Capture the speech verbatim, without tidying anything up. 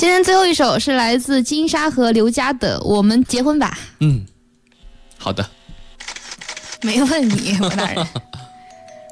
今天最后一首是来自金莎和刘佳的《我们结婚吧》。 嗯，好的， 没问你，我大人。